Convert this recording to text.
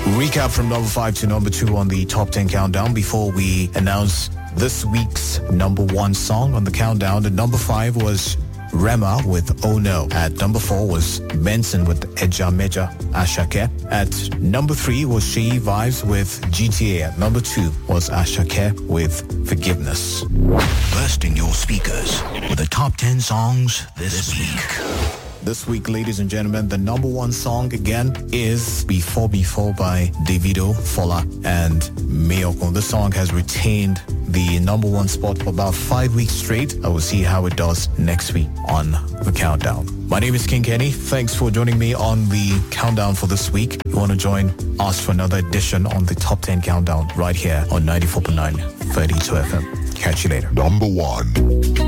Recap from number 5 to number 2 on the top 10 countdown before we announce this week's number 1 song on the countdown. At number 5 was Rema with Oh No. At number 4 was Benson with Eja Meja Ashake. At number 3 was Sheyi Vibes with GTA. At number 2 was Ashake with Forgiveness. Bursting your speakers with the top 10 songs this week. This week, ladies and gentlemen, the number 1 song again is Before Before by Davido, Fola, and Mayoko. This song has retained the number 1 spot for about 5 weeks straight. I will see how it does next week on the countdown. My name is King Kenny. Thanks for joining me on the countdown for this week. If you want to join us for another edition on the top 10 countdown right here on 94.9 32 FM. Catch you later. Number 1.